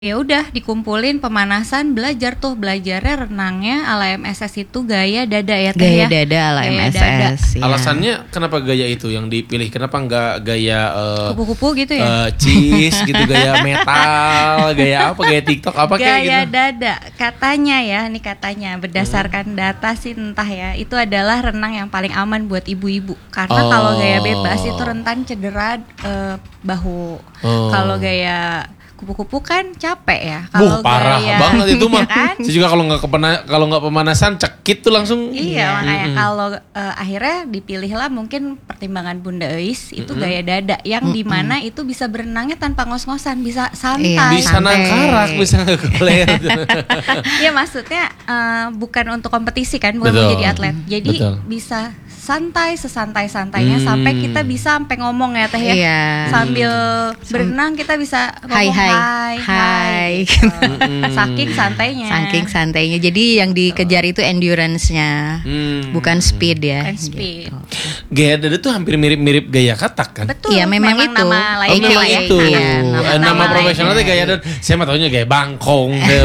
Ya udah dikumpulin pemanasan, belajarnya renangnya ala MSS itu gaya dada ya Teh Gaya ya. dada ala Gaya MSS. Ya. Alasannya kenapa gaya itu yang dipilih? Kenapa nggak gaya Kupu-kupu gitu ya. cheese gitu, gaya metal, gaya apa? Gaya TikTok apa kayak Gaya gitu? dada katanya ya, ini katanya berdasarkan data sih entah ya, itu adalah renang yang paling aman buat ibu-ibu. Karena kalau gaya bebas itu rentan cedera bahu. Kalau gaya kupu-kupu kan capek ya. Kalau Parah banget itu mah. kan? Saya juga kalau nggak pemanasan cekit tuh langsung. Iya, makanya kalau akhirnya dipilihlah mungkin pertimbangan Bunda Eis itu gaya dada yang dimana itu bisa berenangnya tanpa ngos-ngosan, bisa santai. Iya, Bisa santai. nangkarak, bisa ngegoler. Iya maksudnya bukan untuk kompetisi kan, bukan Betul. menjadi atlet. Jadi Betul. bisa santai sesantai-santainya sampai kita bisa sampai ngomong ya Teh ya. Iya. Sambil berenang kita bisa ngomong hai. Gitu. Saking santainya. Saking santainya. Jadi yang dikejar itu endurance-nya, bukan speed ya. Bukan speed. Gitu. Gaya dada tuh hampir mirip-mirip gaya katak kan? Betul. Iya, memang itu. nama Oh lainnya memang lah ya. itu. Iya, Nama profesionalnya lainnya. gaya dada. Saya mah taunya gaya bangkong.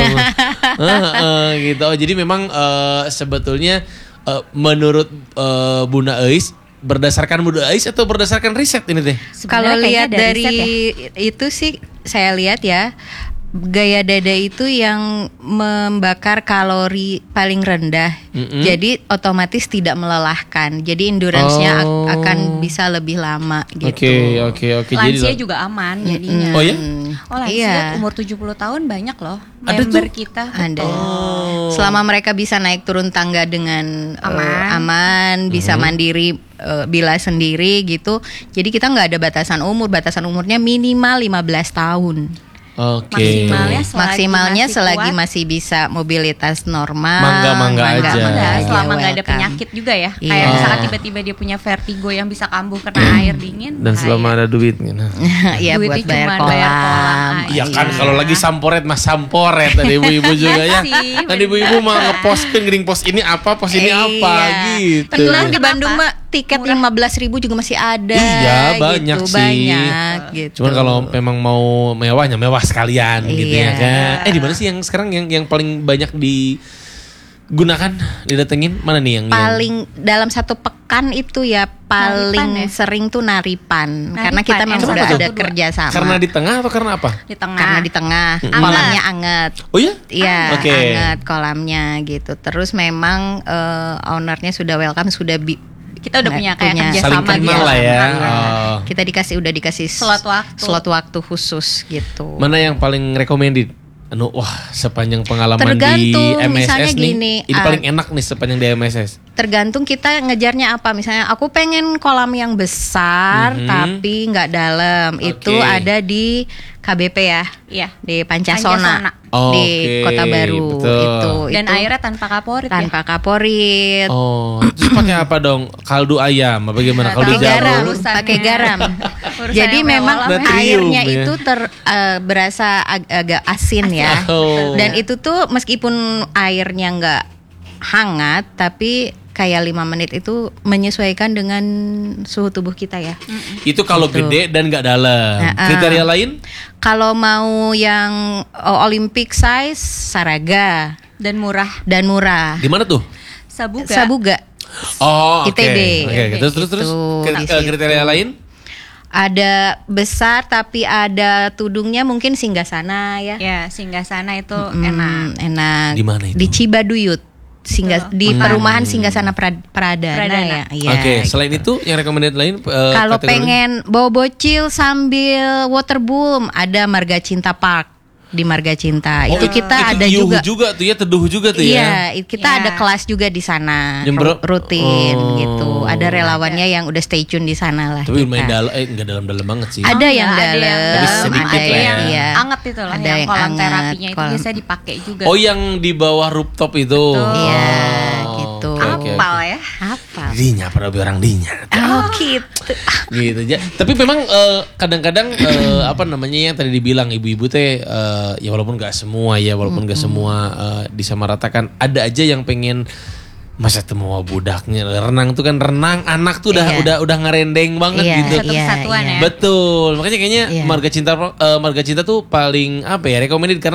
Gitu. Oh, jadi memang sebetulnya menurut Bunda Eis, berdasarkan Bunda Eis atau berdasarkan riset ini teh? Kalau Sebenarnya lihat kayaknya dari riset ya. itu sih saya lihat ya, gaya dada itu yang membakar kalori paling rendah. Jadi otomatis tidak melelahkan. Jadi endurance-nya akan bisa lebih lama gitu. Oke. Lansia Jadi juga aman jadinya. Oh ya? Oh lansia Iya. umur 70 tahun banyak loh Ada member tuh? kita. Ada. Oh. Selama mereka bisa naik turun tangga dengan Aman. aman, bisa mandiri bila sendiri gitu. Jadi kita nggak ada batasan umur. Batasan umurnya minimal 15 tahun. Oke. Maksimalnya selagi masih bisa mobilitas normal. Mangga aja. Selama nggak ada welcome. penyakit juga ya. Iya. Kayak misalkan tiba-tiba dia punya vertigo yang bisa kambuh kena air dingin. Dan selama ada duit gitu. Iya buat Duitnya bayar cuma bayar kolam kolam. aja. Iya kan kalau lagi samporet mah samporet ada ibu-ibu juga Iya ya. sih, Kan ibu-ibu mah bener. ngepost gering post ini apa, post ini apa gitu. Tentulah di Kenapa? Bandung mah tiket 15.000 juga masih ada. Iya, banyak gitu, sih. Banyak gitu. Cuman kalau memang mau mewahnya mewah sekalian gitu ya Iya. kan. Di mana sih yang sekarang yang paling banyak digunakan, didatengin mana nih yang paling dalam satu pekan itu ya paling Naripan ya? sering tuh naripan. Karena Naripan, kita memang yang udah satu, ada dua. kerja sama. karena di tengah atau karena apa? di tengah. Karena di tengah kolamnya anget. Oh ya? Iya, Oke. anget kolamnya gitu. Terus memang ownernya sudah welcome, sudah Kita udah punya kayak kerja Saling sama kenal gitu. lah ya. Iya. Oh. Kita udah dikasih Slot waktu. khusus gitu. Mana yang paling recommended? Wah, sepanjang pengalaman Tergantung, di misalnya MSS nih, gini, ini paling enak nih sepanjang di MSS. Tergantung kita ngejarnya apa. Misalnya aku pengen kolam yang besar tapi nggak dalam. Itu Oke. ada di KBP ya, Iya. di Pancasona, di Oke, Kota Baru. betul. Itu Dan airnya tanpa kaporit ya. tanpa kaporit. Oh, terus pakai apa dong? Kaldu ayam, apa gimana? Kaldu Pakai Pakai garam, jamur? Urusannya. pakai garam. Urusannya Jadi sama memang kolam. Natrium airnya ya. itu berasa agak asin ya. Oh. Dan itu tuh meskipun airnya nggak hangat, tapi kayak 5 menit itu menyesuaikan dengan suhu tubuh kita ya. Itu kalau Gitu. gede dan nggak dalam. Nah, Kriteria lain? Kalau mau yang Olympic size, Saraga Dan murah. dan murah. Di mana tuh? Sabuga. Sabuga. Oh, oke. ITB. Oke, terus Itu, di kriteria situ. lain? Ada besar tapi ada tudungnya, mungkin Singgasana ya. Ya, Singgasana itu enak. Enak. Di mana itu? Di Cibaduyut. Di perumahan Singgasana Pradana Pradana. ya. Iya, Oke, gitu. selain itu yang recommended lain Kalau kategori? pengen bawa bocil sambil waterboom, ada Marga Cinta Park di Marga Cinta. Oh, Itu kita ada Yuhu juga. tuh ya, teduh juga tuh ya. Iya, kita Ya. ada kelas juga di sana, Jembro? rutin Oh. gitu. Ada relawannya yang udah stay tune di sana lah. Tapi lumayan kita. dalam, nggak dalam-dalam banget sih. Ada yang Ada dalam, Tapi sedikit ada lah ya. yang Iya. anget itu lah, Ada yang yang kolam anget, terapinya itu kolam. biasanya dipakai juga. Oh, yang di bawah rooftop itu. Iya, Oh, gitu. oke, oke. Apal ya. Apa? Dinya pada orang dinya. Oh gitu. Gitu aja. Tapi memang kadang-kadang apa namanya yang tadi dibilang ibu-ibu teh ya walaupun nggak semua ya, walaupun nggak semua disamaratakan, ada aja yang pengen masa tuh mau budaknya renang tuh kan renang anak tuh udah ngerendeng banget gitu. Satu kesatuan ya. Betul. Makanya kayaknya Marga Cinta tuh paling apa ya recommended karena